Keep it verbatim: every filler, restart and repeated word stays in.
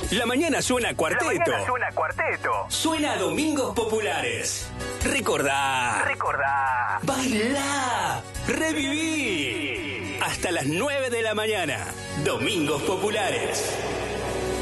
La mañana suena cuarteto. La mañana suena cuarteto. Suena a Domingos Populares. Recordá. Recordá. Bailá. Reviví. Hasta las nueve de la mañana. Domingos Populares.